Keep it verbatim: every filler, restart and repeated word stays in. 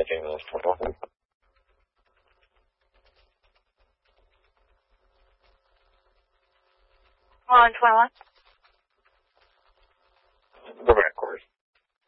making this call. On twenty-one. Go back, of course.